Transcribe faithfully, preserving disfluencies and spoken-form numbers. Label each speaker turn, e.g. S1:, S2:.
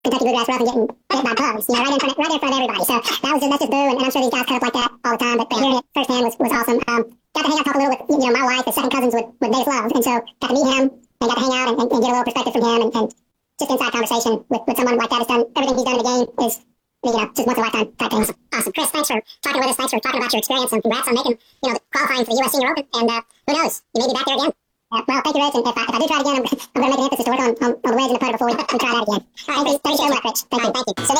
S1: Kentucky Bluegrass Rough and getting hit by Cubs, you know, right in front of, right in front of everybody. So that was just, that's just boo, and, and I'm sure these guys cut up like that all the time. But, but hearing it firsthand was, was awesome. Um, got to hang out, talk a little with you know my wife, the second cousins with with Davis Love, and so got to meet him and got to hang out and, and, and get a little perspective from him, and, and just inside conversation with, with someone like that has done everything he's done in the game is you know just once in a lifetime type thing. Awesome. awesome, Chris. Thanks for talking with us. Thanks for talking about your experience, and congrats on making you know the qualifying for the U S Senior Open. And uh, who knows, you may be back there again. Uh, well, thank you, Rich. And if I, if I do try it again, I'm, I'm going to make an emphasis to work on, on, on the wedge and the putter before we, we try that again. Thank you. Thank you so much, Rich. Thank you. Thank you. So